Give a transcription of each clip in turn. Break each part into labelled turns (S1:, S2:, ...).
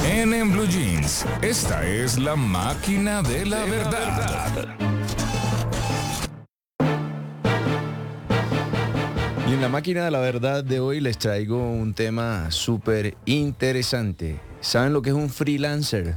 S1: En Blue Jeans, esta es la máquina de la verdad.
S2: Y en la máquina de la verdad de hoy les traigo un tema súper interesante. ¿Saben lo que es un freelancer?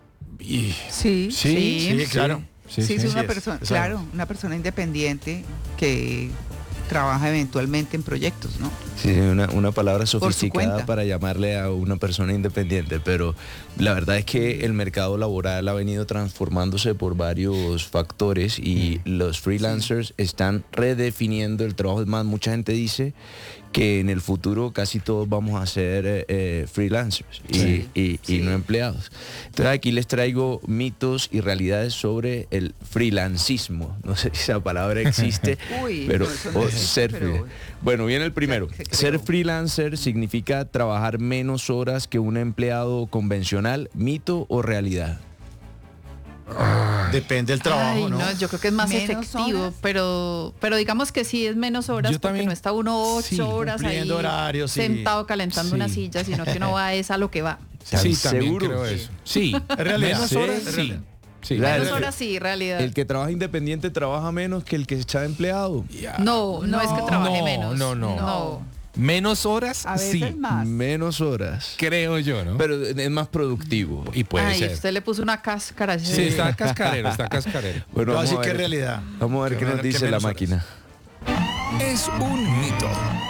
S3: Sí,
S4: claro.
S3: Sí, es una persona, claro, una persona independiente que trabaja eventualmente en proyectos, ¿no?
S2: Sí, una palabra
S3: su
S2: sofisticada
S3: cuenta.
S2: para llamarle a una persona independiente, pero la verdad es que el mercado laboral ha venido transformándose por varios factores y los freelancers están redefiniendo el trabajo. Es más, mucha gente dice que en el futuro casi todos vamos a ser freelancers y no empleados. Entonces aquí les traigo mitos y realidades sobre el freelancismo. No sé si esa palabra existe, pero
S3: no, eso no existe,
S2: ser
S3: pero...
S2: Bueno, viene el primero.
S3: Se creó.
S2: Ser freelancer significa trabajar menos horas que un empleado convencional, ¿mito o realidad?
S4: Depende del trabajo,
S5: Ay,
S4: ¿no?
S5: yo creo que es más
S3: ¿Menos
S5: efectivo,
S3: horas?
S5: pero digamos que sí es menos horas
S6: Yo
S5: porque
S6: también,
S5: no está uno 8
S6: sí,
S5: horas ahí
S4: cumpliendo horarios, sí.
S5: sentado calentando
S6: Sí.
S5: una silla, sino que uno va es a lo que va.
S6: Sí, también
S2: ¿Seguros?
S6: creo eso. Sí,
S4: realidad.
S6: menos
S4: Sí,
S6: horas,
S4: es
S6: sí.
S4: realidad.
S6: Sí.
S2: Claro.
S5: Menos horas sí, realidad.
S2: El que trabaja independiente trabaja menos que el que está empleado.
S6: Ya.
S5: No es que trabaje
S6: No,
S5: menos.
S6: no. Menos horas,
S3: A veces
S6: sí,
S3: más.
S2: Menos horas.
S6: creo yo, ¿no?
S2: Pero es más productivo.
S6: Y puede
S5: Ay,
S6: ser.
S5: usted le puso una cáscara.
S6: Sí, está cascarero.
S2: Bueno,
S4: No,
S2: vamos
S4: así
S2: a
S4: que
S2: ver.
S4: realidad.
S2: Vamos a ver qué nos
S4: Que
S2: dice la
S4: menos horas.
S2: máquina.
S1: Es un mito.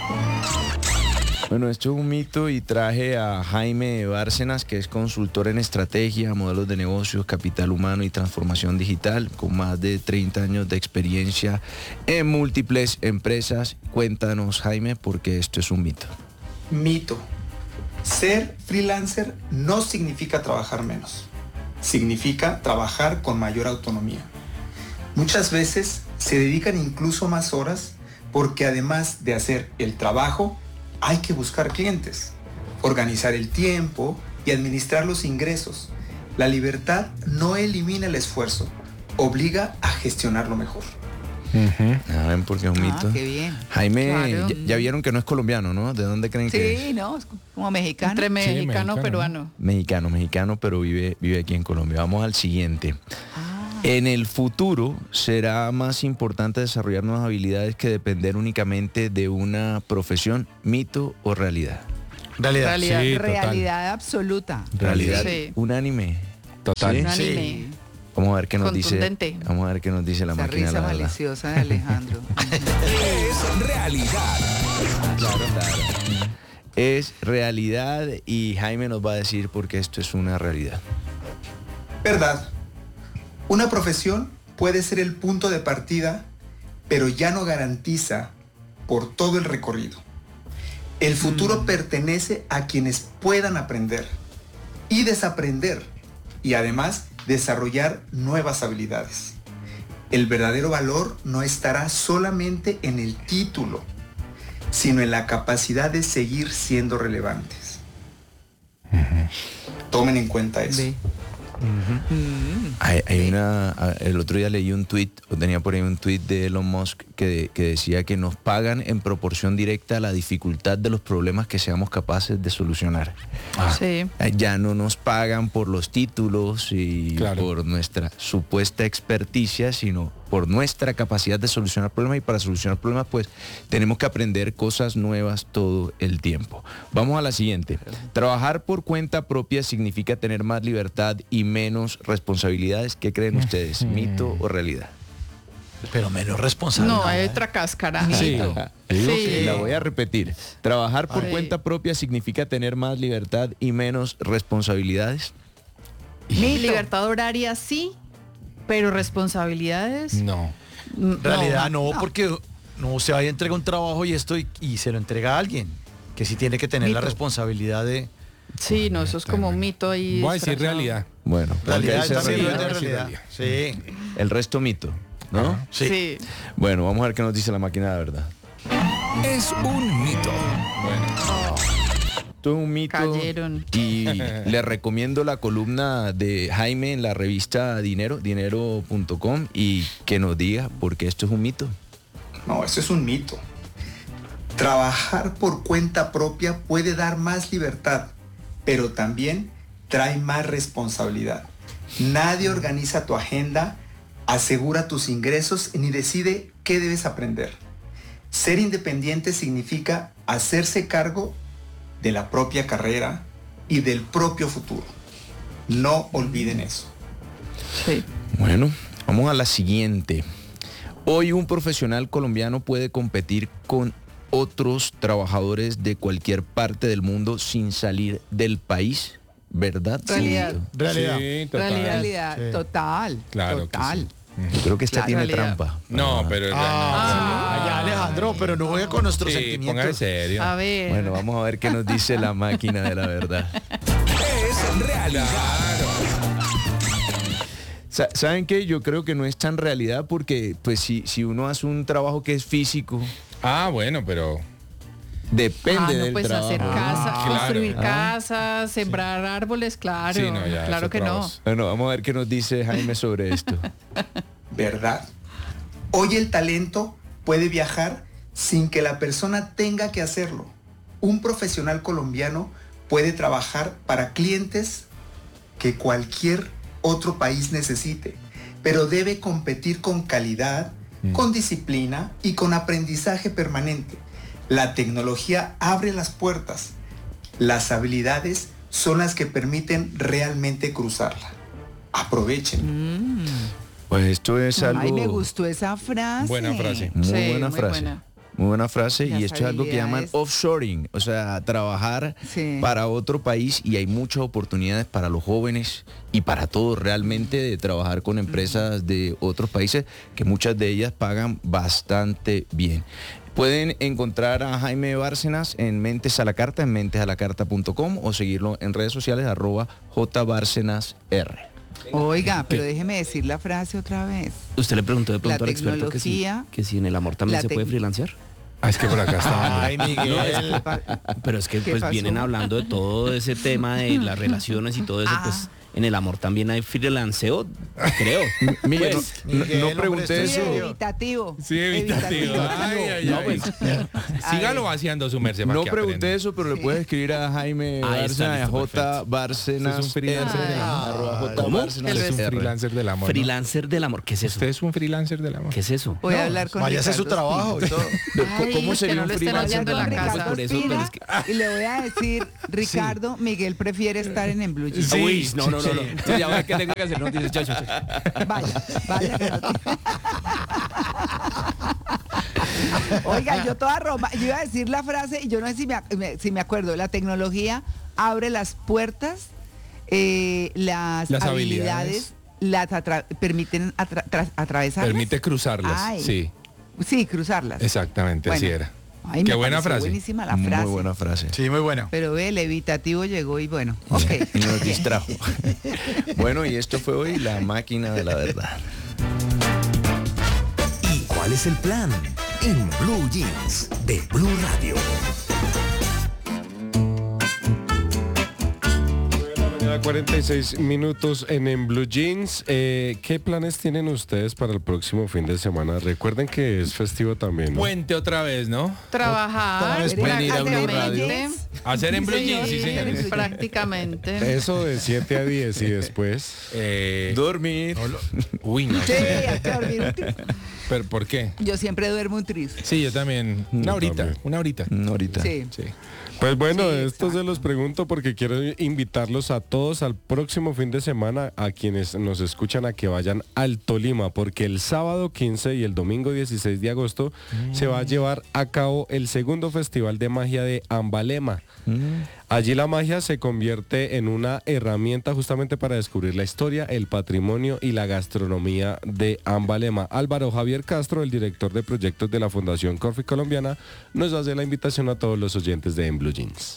S2: Bueno, esto es un mito y traje a Jaime Bárcenas, que es consultor en estrategia, modelos de negocios, capital humano y transformación digital, con más de 30 años de experiencia en múltiples empresas. Cuéntanos, Jaime, por qué esto es un mito.
S7: Mito. Ser freelancer no significa trabajar menos. Significa trabajar con mayor autonomía. Muchas veces se dedican incluso más horas porque además de hacer el trabajo, hay que buscar clientes, organizar el tiempo y administrar los ingresos. La libertad no elimina el esfuerzo, obliga a gestionarlo mejor.
S2: ¿Saben por qué es un mito?
S3: Qué bien.
S2: Jaime,
S5: Claro.
S2: ya vieron que no es colombiano, ¿no? ¿De dónde creen que es?
S3: Sí, no, es como mexicano.
S5: Entre mexicano,
S6: mexicano,
S5: peruano.
S2: Mexicano, pero vive aquí en Colombia. Vamos al siguiente. En el futuro será más importante desarrollar nuevas habilidades que depender únicamente de una profesión, mito o realidad.
S4: Realidad.
S5: Realidad.
S6: Sí, total.
S3: Realidad absoluta.
S2: Realidad
S5: Sí.
S2: unánime.
S6: Total.
S2: ¿Sí?
S5: Un
S4: Sí.
S5: anime.
S2: Vamos a ver qué nos dice.
S5: Contundente.
S2: Vamos a ver qué nos dice la
S3: Esa
S2: máquina de
S3: risa
S2: la verdad.
S3: maliciosa de Alejandro.
S1: Es realidad.
S2: Claro. Es realidad y Jaime nos va a decir por qué esto es una realidad.
S7: ¿Verdad? Una profesión puede ser el punto de partida, pero ya no garantiza por todo el recorrido. El futuro pertenece a quienes puedan aprender y desaprender y además desarrollar nuevas habilidades. El verdadero valor no estará solamente en el título, sino en la capacidad de seguir siendo relevantes. Tomen en cuenta eso.
S3: Ve.
S2: El otro día leí un tuit, o tenía por ahí un tuit de Elon Musk que decía que nos pagan en proporción directa a la dificultad de los problemas que seamos capaces de solucionar.
S5: Sí.
S2: Ya no nos pagan por los títulos y
S6: Claro.
S2: por nuestra supuesta experticia, sino por nuestra capacidad de solucionar problemas, y para solucionar problemas pues tenemos que aprender cosas nuevas todo el tiempo. Vamos a la siguiente. Trabajar por cuenta propia significa tener más libertad y menos responsabilidades. ¿Qué creen ustedes? ¿Mito o realidad?
S4: Pero menos responsable.
S5: No, hay otra cáscara.
S6: Sí.
S5: Sí.
S2: La voy a repetir. Trabajar por
S5: Ay.
S2: cuenta propia significa tener más libertad y menos responsabilidades.
S5: Mi libertad horaria sí, pero responsabilidades.
S6: No.
S4: Realidad no, porque no se vaya a entregar un trabajo y se lo entrega a alguien que sí tiene que tener la
S3: Mito.
S4: responsabilidad de
S5: Sí, no, eso es como un mito ahí.
S6: Voy a decir
S5: disfrazado.
S6: realidad.
S2: Bueno,
S4: realidad.
S2: porque esa
S4: También
S2: es
S4: es de
S2: realidad.
S4: realidad. Sí.
S2: El resto mito, ¿no?
S4: Sí.
S5: Sí.
S2: Bueno, vamos a ver qué nos dice la máquina de verdad.
S1: Es un mito.
S2: Esto es un mito.
S5: Cayeron.
S2: Y le recomiendo la columna de Jaime en la revista dinero.com y que nos diga por qué esto es un mito.
S7: No, eso es un mito. Trabajar por cuenta propia puede dar más libertad, pero también trae más responsabilidad. Nadie organiza tu agenda, asegura tus ingresos ni decide qué debes aprender. Ser independiente significa hacerse cargo de la propia carrera y del propio futuro. No olviden eso.
S5: Sí.
S2: Bueno, vamos a la siguiente. Hoy un profesional colombiano puede competir con otros trabajadores de cualquier parte del mundo sin salir del país, ¿verdad?
S3: Realidad.
S4: Realidad.
S6: Sí, total.
S3: Realidad,
S4: Sí.
S3: total.
S6: Claro que
S3: total.
S6: sí.
S2: Yo creo que esta
S3: La
S2: tiene
S5: realidad.
S2: trampa.
S6: No, pero
S4: Ya, Alejandro, pero no juega con nuestros
S6: sí,
S4: sentimientos.
S6: póngase serio.
S5: A ver.
S2: Bueno, vamos a ver qué nos dice la máquina de la verdad.
S1: Es realidad.
S2: ¿Saben qué? Yo creo que no es tan realidad porque pues si uno hace un trabajo que es físico,
S6: Ah, bueno, pero
S2: depende
S5: no,
S2: del
S5: pues
S2: trabajo.
S5: hacer casas,
S6: claro.
S5: construir casas, sembrar árboles, claro.
S6: sí, no, ya.
S5: claro
S6: es
S5: que
S6: otra
S5: no.
S6: voz.
S2: Bueno, vamos a ver qué nos dice Jaime sobre esto.
S7: ¿Verdad? Hoy el talento puede viajar sin que la persona tenga que hacerlo. Un profesional colombiano puede trabajar para clientes que cualquier otro país necesite, pero debe competir con calidad, con disciplina y con aprendizaje permanente. La tecnología abre las puertas. Las habilidades son las que permiten realmente cruzarla. Aprovechen.
S2: Pues esto es algo...
S3: Ay, me gustó esa frase.
S6: Buena frase.
S2: Muy
S5: Sí,
S2: buena
S5: muy
S2: frase.
S5: buena.
S2: Muy buena frase.
S3: Las
S2: Y esto es algo que llaman
S3: habilidades.
S2: offshoring, o sea, trabajar
S3: Sí.
S2: para otro país, y hay muchas oportunidades para los jóvenes y para todos realmente de trabajar con empresas de otros países que muchas de ellas pagan bastante bien. Pueden encontrar a Jaime Bárcenas en Mentes a la Carta, en mentesalacarta.com, o seguirlo en redes sociales @jbárcenasr.
S3: Oiga, pero déjeme decir la frase otra vez.
S8: Usted le preguntó de pronto
S3: La
S8: al experto
S3: tecnología-
S8: que si en el amor también
S3: la
S8: se puede
S3: tec-
S8: freelancear.
S6: Ah, es que por acá está.
S4: Ay, Miguel.
S8: Pero es que
S3: ¿Qué
S8: pues
S3: pasó?
S8: vienen hablando de todo ese tema de las relaciones y todo eso, pues en el amor también hay freelanceo, creo.
S2: Miguel,
S8: Pues,
S4: Miguel,
S2: no
S4: hombre,
S2: pregunté
S3: Sí,
S2: eso.
S3: evitativo.
S6: Sí, evitativo. Ay, ay,
S8: No,
S6: ay.
S8: pues,
S6: Sígalo vaciando su merced para
S2: No
S6: que
S2: pregunté
S6: aprenda.
S2: eso, pero le puedes escribir a Jaime
S8: Ahí está,
S2: Bárcenas,
S8: listo,
S2: a J. Bárcenas.
S6: Usted es un freelancer
S2: R,
S6: del amor.
S2: arroba J.
S8: ¿Cómo?
S2: Bárcenas
S6: Usted es un
S2: R.
S6: freelancer del amor. ¿no?
S8: freelancer del amor, ¿qué es eso?
S6: Usted es un freelancer del amor.
S8: ¿Qué es eso?
S3: Voy a hablar con
S4: Vaya a hacer su
S3: Ricardo
S4: trabajo y
S3: Espino.
S4: todo.
S5: Ay,
S2: ¿Cómo
S5: que
S2: sería
S5: no
S2: un
S5: lo estén
S2: freelancer
S5: oyendo en la
S2: del amor?
S5: casa.
S8: Por eso, pero es que-
S3: Y le voy a decir, Ricardo, Miguel prefiere estar en Blue Jeans.
S8: Uy, no. Entonces ya voy, ¿qué tengo que hacer? No, dices, chao.
S3: Vaya. que no te- Oiga, yo toda Roma, yo iba a decir la frase y yo no sé si me acuerdo. La tecnología abre las puertas, las habilidades permiten atravesar.
S6: Permite cruzarlas.
S3: Ay.
S6: Sí,
S3: Sí, cruzarlas.
S6: exactamente, así
S3: Bueno.
S6: era.
S3: Ay,
S6: Qué
S3: me
S6: buena
S3: pareció
S6: frase.
S3: Buenísima la frase.
S2: Muy buena frase.
S4: Sí, muy bueno.
S3: Pero ve, el evitativo llegó y bueno, ok.
S2: Y nos distrajo. Bueno, y esto fue hoy la máquina de la verdad.
S9: ¿Y cuál es el plan? En Blue Jeans de Blue Radio.
S10: 46 minutos en Blue Jeans. ¿Qué planes tienen ustedes para el próximo fin de semana? Recuerden que es festivo también, ¿no?
S6: Puente otra vez, ¿no?
S5: Trabajar,
S4: vez
S2: pueden ir a Blue Radio.
S5: prácticamente.
S6: Hacer en Blue
S5: Sí,
S6: Jeans, sí, señores.
S5: prácticamente.
S10: Eso de 7 a 10 y después.
S2: Dormir.
S6: Uy, no
S3: Sí,
S6: sé.
S3: hay que dormir un tris.
S6: ¿Pero por qué?
S3: Yo siempre duermo un tris.
S6: Sí, yo también.
S10: Yo también.
S6: Una horita.
S2: Ahorita.
S3: Sí.
S6: Sí.
S10: Pues bueno,
S3: Sí,
S10: esto se
S3: exacto.
S10: los pregunto porque quiero invitarlos a todos al próximo fin de semana, a quienes nos escuchan, a que vayan al Tolima, porque el sábado 15 y el domingo 16 de agosto se va a llevar a cabo el segundo Festival de Magia de Ambalema. Allí la magia se convierte en una herramienta justamente para descubrir la historia, el patrimonio y la gastronomía de Ambalema. Álvaro Javier Castro, el director de proyectos de la Fundación Corfi Colombiana, nos hace la invitación a todos los oyentes de En Blue Jeans.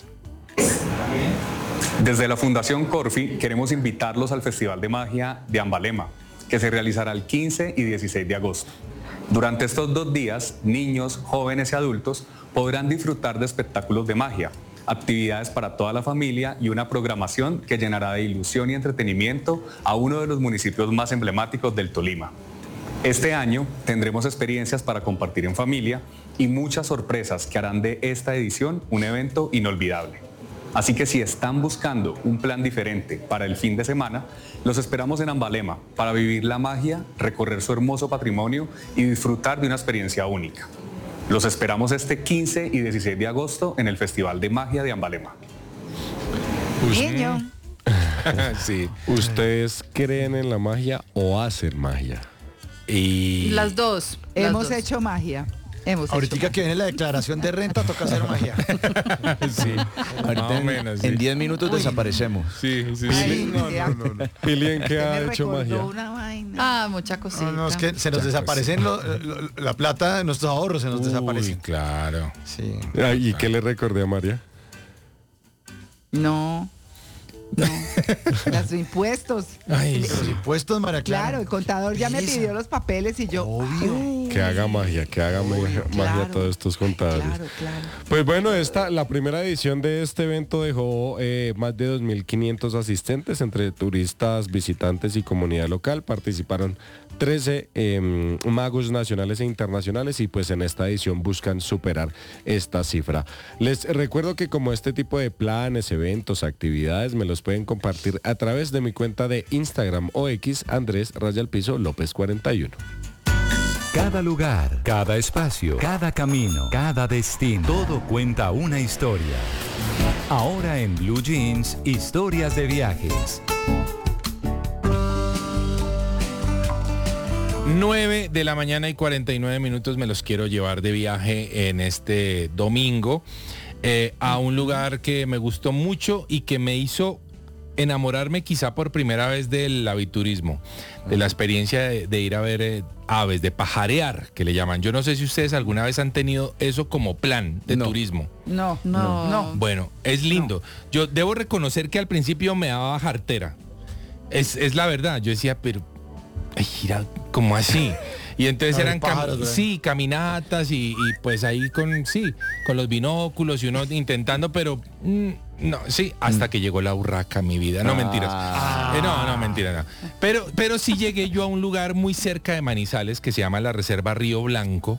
S11: Desde la Fundación Corfi queremos invitarlos al Festival de Magia de Ambalema, que se realizará el 15 y 16 de agosto. Durante estos 2 días, niños, jóvenes y adultos podrán disfrutar de espectáculos de magia, actividades para toda la familia y una programación que llenará de ilusión y entretenimiento a uno de los municipios más emblemáticos del Tolima. Este año tendremos experiencias para compartir en familia y muchas sorpresas que harán de esta edición un evento inolvidable. Así que si están buscando un plan diferente para el fin de semana, los esperamos en Ambalema para vivir la magia, recorrer su hermoso patrimonio y disfrutar de una experiencia única. Los esperamos este 15 y 16 de agosto en el Festival de Magia de Ambalema.
S3: Niño.
S10: Sí. ¿Ustedes creen en la magia o hacen magia?
S5: Y las dos.
S3: Hemos hecho magia.
S4: Ahorita que viene la declaración de renta, toca hacer magia.
S2: Sí. Ahorita en 10 minutos desaparecemos.
S6: Sí, sí,
S3: Ay,
S6: sí.
S10: Pili, ¿qué ha hecho magia?
S3: Una vaina.
S5: Mucha cosita.
S4: No, es que se nos desaparecen la plata de nuestros ahorros, se nos desaparecen.
S6: Claro.
S4: Sí.
S10: ¿Y qué le recordé a María?
S3: No. Los impuestos.
S6: Ay,
S4: Los impuestos, María Clara.
S3: Claro, el contador ya me pidió los papeles y yo.
S4: Obvio.
S10: Que haga magia, magia a todos estos contadores.
S3: Claro.
S10: Pues bueno, la primera edición de este evento dejó más de 2.500 asistentes entre turistas, visitantes y comunidad local. Participaron 13 magos nacionales e internacionales y pues en esta edición buscan superar esta cifra. Les recuerdo que como este tipo de planes, eventos, actividades me los pueden compartir a través de mi cuenta de Instagram o X, Andrés_López 41.
S9: Cada lugar, cada espacio, cada camino, cada destino, todo cuenta una historia. Ahora en Blue Jeans, historias de viajes.
S6: 9 de la mañana y 49 minutos me los quiero llevar de viaje en este domingo a un lugar que me gustó mucho y que me hizo enamorarme quizá por primera vez del aviturismo, de la experiencia de ir a ver aves, de pajarear, que le llaman. Yo no sé si ustedes alguna vez han tenido eso como plan de turismo.
S3: No.
S6: Bueno, es lindo. Yo debo reconocer que al principio me daba jartera. Es la verdad. Yo decía, pero gira, ¿cómo así? Y entonces eran caminatas y pues ahí con los binóculos y uno intentando, pero hasta que llegó la urraca, mi vida. No, mentiras. No, mentira, no. Pero sí llegué yo a un lugar muy cerca de Manizales que se llama la Reserva Río Blanco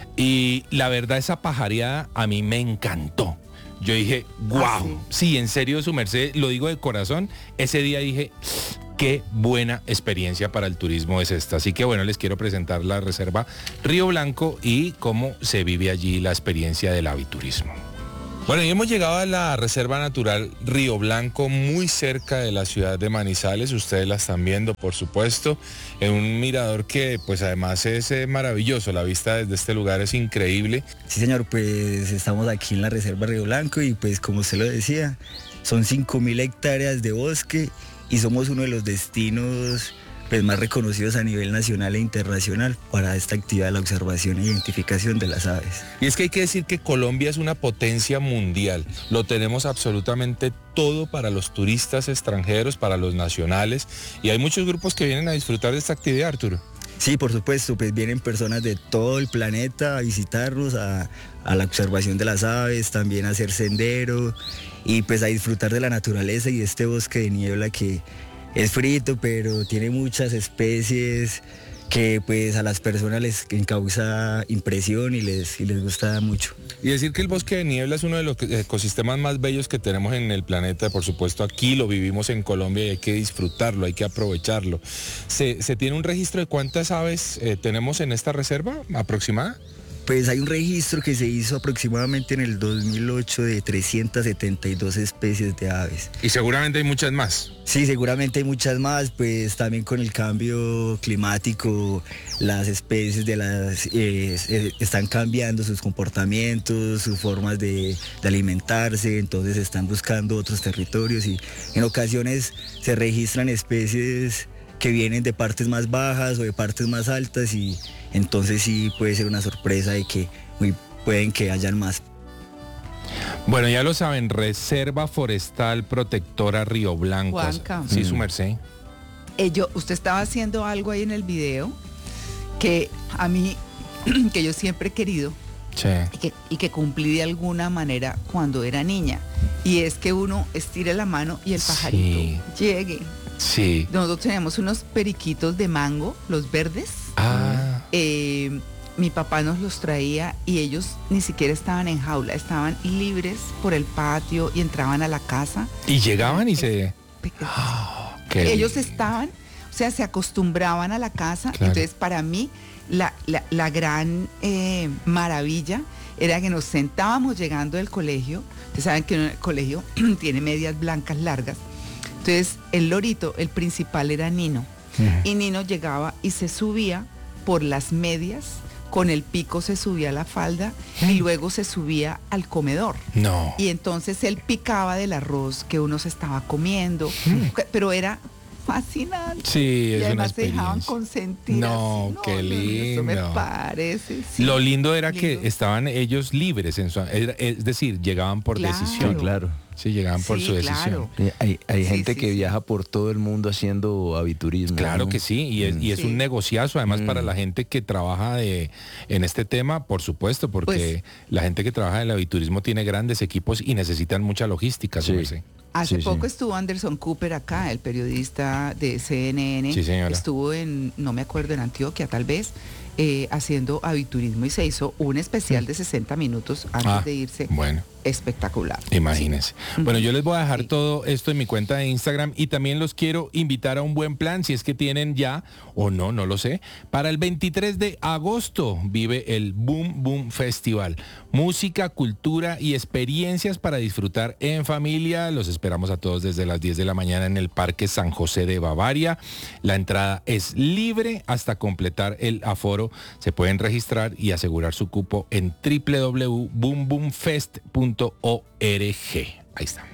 S6: y la verdad esa pajareada a mí me encantó. Yo dije, wow, sí, en serio, su merced, lo digo de corazón, ese día dije, qué buena experiencia para el turismo es esta. Así que bueno, les quiero presentar la Reserva Río Blanco y cómo se vive allí la experiencia del aviturismo. Bueno, y hemos llegado a la Reserva Natural Río Blanco, muy cerca de la ciudad de Manizales. Ustedes la están viendo, por supuesto, en un mirador que pues además es maravilloso. La vista desde este lugar es increíble.
S12: Sí, señor, pues estamos aquí en la Reserva Río Blanco y pues como usted lo decía, son 5.000 hectáreas de bosque y somos uno de los destinos pues más reconocidos a nivel nacional e internacional para esta actividad de la observación e identificación de las aves.
S6: Y es que hay que decir que Colombia es una potencia mundial. Lo tenemos absolutamente todo para los turistas extranjeros, para los nacionales. Y hay muchos grupos que vienen a disfrutar de esta actividad, Arturo.
S12: Sí, por supuesto, pues vienen personas de todo el planeta a visitarnos, a la observación de las aves, también a hacer sendero y pues a disfrutar de la naturaleza y de este bosque de niebla que es frito, pero tiene muchas especies que pues a las personas les causa impresión y les gusta mucho.
S6: Y decir que el bosque de niebla es uno de los ecosistemas más bellos que tenemos en el planeta. Por supuesto, aquí lo vivimos en Colombia y hay que disfrutarlo, hay que aprovecharlo. ¿Se tiene un registro de cuántas aves tenemos en esta reserva aproximada?
S12: Pues hay un registro que se hizo aproximadamente en el 2008 de 372 especies de aves.
S6: Y seguramente hay muchas más.
S12: Sí, seguramente hay muchas más, pues también con el cambio climático, las especies están cambiando sus comportamientos, sus formas de alimentarse, entonces están buscando otros territorios y en ocasiones se registran especies que vienen de partes más bajas o de partes más altas y entonces sí puede ser una sorpresa de que pueden que hayan más.
S6: Bueno, ya lo saben, Reserva Forestal Protectora Río Blanco.
S3: Juanca.
S6: Sí, su merced.
S3: Usted estaba haciendo algo ahí en el video que a mí, que yo siempre he querido y que cumplí de alguna manera cuando era niña. Y es que uno estire la mano y el pajarito llegue.
S6: Sí.
S3: Nosotros tenemos unos periquitos de mango, los verdes. mi papá nos los traía y ellos ni siquiera estaban en jaula, estaban libres por el patio y entraban a la casa.
S6: Y llegaban y se...
S3: Ellos estaban, o sea, se acostumbraban a la casa. Claro. Entonces, para mí, la gran maravilla era que nos sentábamos llegando del colegio. Ustedes saben que el colegio tiene medias blancas largas. Entonces, el lorito, el principal era Nino. Y Nino llegaba y se subía por las medias, con el pico se subía a la falda y luego se subía al comedor.
S6: No.
S3: Y entonces él picaba del arroz que uno se estaba comiendo, pero era fascinante.
S6: Sí,
S3: y
S6: es
S3: además
S6: una
S3: se dejaban
S6: experiencia.
S3: consentir.
S6: No,
S3: así.
S6: qué lindo.
S3: Eso me parece. Sí.
S6: Lo lindo era que estaban ellos libres, es decir, llegaban por decisión.
S2: Claro.
S6: Sí, llegaban por su decisión.
S2: Claro. Hay gente que viaja por todo el mundo haciendo aviturismo.
S6: Claro, ¿no? Que sí, y es un negociazo, además para la gente que trabaja en este tema, por supuesto, porque la gente que trabaja en el aviturismo tiene grandes equipos y necesitan mucha logística.
S3: Hace poco estuvo Anderson Cooper acá, el periodista de CNN.
S6: Sí, señora.
S3: Estuvo no me acuerdo, en Antioquia tal vez, haciendo aviturismo y se hizo un especial de 60 minutos antes de irse.
S6: Bueno.
S3: Espectacular.
S6: Imagínense. Bueno, yo les voy a dejar todo esto en mi cuenta de Instagram y también los quiero invitar a un buen plan, si es que tienen ya o no lo sé. Para el 23 de agosto vive el Boom Boom Festival. Música, cultura y experiencias para disfrutar en familia. Los esperamos a todos desde las 10 de la mañana en el Parque San José de Bavaria. La entrada es libre hasta completar el aforo. Se pueden registrar y asegurar su cupo en www.boomboomfest.org. Ahí está.